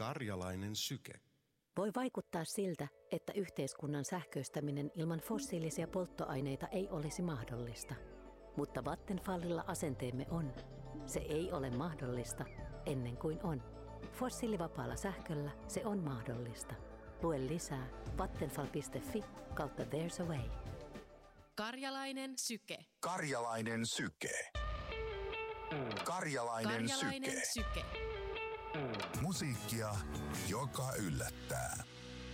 Karjalainen syke. Voi vaikuttaa siltä, että yhteiskunnan sähköistäminen ilman fossiilisia polttoaineita ei olisi mahdollista. Mutta Vattenfallilla asenteemme on. Se ei ole mahdollista ennen kuin on. Fossiilivapaalla sähköllä se on mahdollista. Lue lisää vattenfall.fi/There's a way. Karjalainen syke. Karjalainen syke. Karjalainen syke. Syke. Musiikkia, joka yllättää.